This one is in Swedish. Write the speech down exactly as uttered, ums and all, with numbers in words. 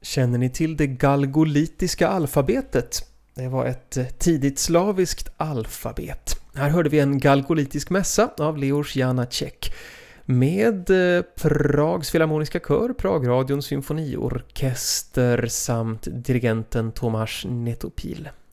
Känner ni till det galgolitiska alfabetet? Det var ett tidigt slaviskt alfabet. Här hörde vi en galgolitisk mässa av Leos Janáček med Prags filharmoniska kör, Pragradions symfoniorkester samt dirigenten Tomáš Netopil.